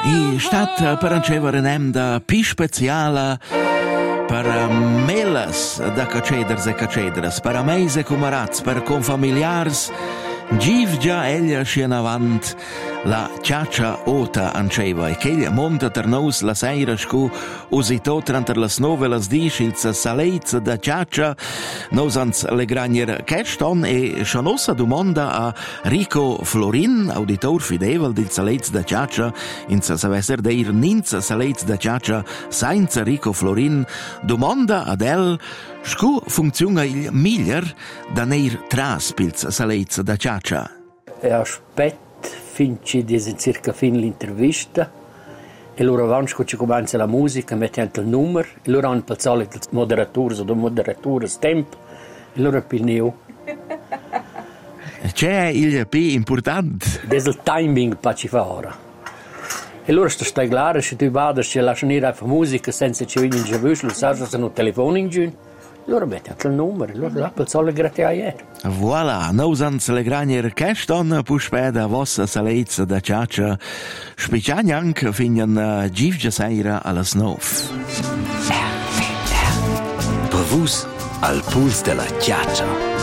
I stat per anceva renem da pi speciala per melas da caceders e cacedras, per ameis e cumarats, per confamiliars, giv già eglia scien avant la ciaccia ota anceva e ch'eglia monta ter nous la seira scu usito tranter las 9 e las 10 il saleizza da ciaccia nos ans le granier keston e shonossa domanda a Rico Florin, auditor fidevol del saleizza da ciaccia in savesser deir ninza saleizza da ciaccia senza Rico Florin, domanda ad el scu funziona il miglior da neir tras pils saleizza da ciaccia. E aspetta finci dese circa fin l'intervista e loro avanti ci comincia la musica mettendo il numero e loro hanno pensato il moderatore o moderatore tempo e loro pilneu c'è il più importante des il timing per ci fa ora e loro stai claro se tu vada se lasciano ir a musica senza ci venire già vuoi sai se non telefono in giù loro mettono il numero loro la pensato grazie a ieri. Voilà, nous ans le granier keston puspeda vossa saleizza da ciaccia spiciagnanc finien givgia seira allas 9. Per vus al puls della ciaccia.